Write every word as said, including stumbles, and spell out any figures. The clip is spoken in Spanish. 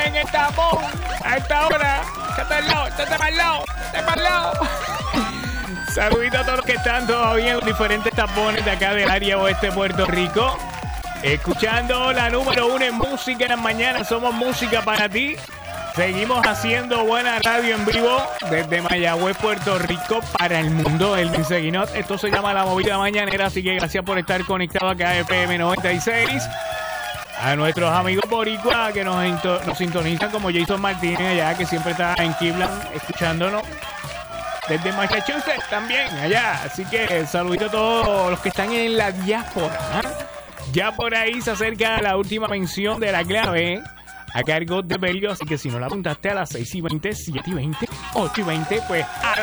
en el tapón a esta hora. Está al lado, está para el lado, está para el lado. Saluditos a todos los que están todavía en los diferentes tapones de acá del área oeste de Puerto Rico. Escuchando la número uno en música en las mañanas. Somos música para ti. Seguimos haciendo buena radio en vivo desde Mayagüez, Puerto Rico, para el mundo. El Seguinot. Esto se llama La Movida Mañanera, así que gracias por estar conectado acá a F M noventa y seis. A nuestros amigos boricua que nos, nos sintonizan, como Jason Martínez allá, que siempre está en Cleveland escuchándonos. Desde Massachusetts también, allá. Así que saludito a todos los que están en la diáspora. ¿eh? Ya por ahí se acerca la última mención de la clave a cargo de Belio. Así que si no la apuntaste a las seis y veinte, siete y veinte, ocho y veinte, pues a